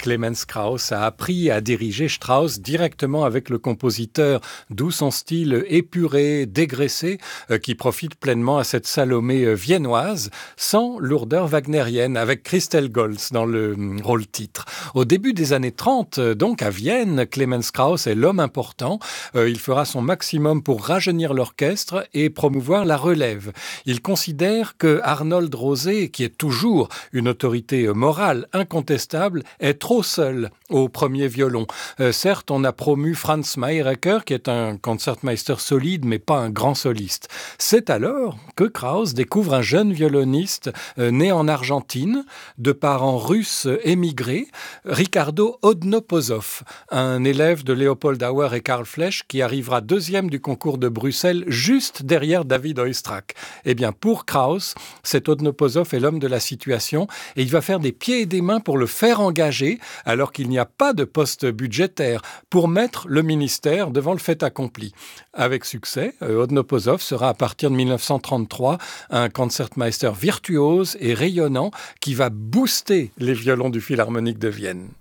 Clemens Krauss a appris à diriger Strauss directement avec le compositeur, d'où son style épuré, dégraissé, qui profite pleinement à cette Salomé viennoise, sans lourdeur wagnérienne, avec Christel Goltz dans le rôle titre. Au début des années 30, donc à Vienne, Clemens Krauss est l'homme important. Il fera son maximum pour rajeunir l'orchestre et promouvoir la relève. Il considère que Arnold Rosé, qui est toujours une autorité morale incontestable, est trop seul au premier violon. Certes, on a promu Franz Mayerecker, qui est un concertmeister solide, mais pas un grand soliste. C'est alors que Krauss découvre un jeune violoniste né en Argentine, de parents russes émigrés, Ricardo Odnoposov, un élève de Leopold Auer et Karl Flesch, qui arrivera deuxième du concours de Bruxelles, juste derrière David Oistrakh. Eh bien, pour Krauss, cet Odnoposov est l'homme de la situation et il va faire des pieds et des mains pour le faire engager, alors qu'il n'y a pas de poste budgétaire, pour mettre le ministère devant le fait accompli. Avec succès, Odnoposov sera à partir de 1933 un concertmeister virtuose et rayonnant qui va booster les violons du Philharmonique de Vienne.